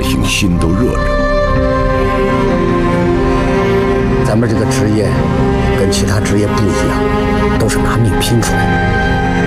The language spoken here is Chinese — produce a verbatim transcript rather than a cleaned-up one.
姓心都热着。 咱们这个职业跟其他职业不一样，都是拿命拼出来的。